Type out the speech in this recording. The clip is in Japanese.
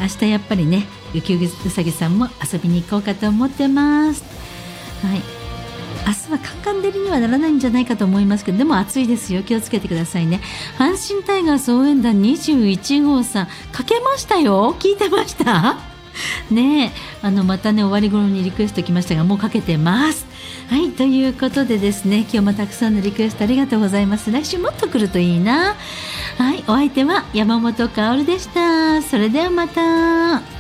明日やっぱりね雪うさぎさんも遊びに行こうかと思ってます。はい、明日はカンカン照りにはならないんじゃないかと思いますけど、でも暑いですよ、気をつけてくださいね。阪神タイガース応援団21号さんかけましたよ、聞いてましたねえ、またね終わり頃にリクエスト来ましたが、もうかけてます。はい、ということでですね、今日もたくさんのリクエストありがとうございます。来週もっと来るといいな。はい、お相手は山本香織でした。それではまた。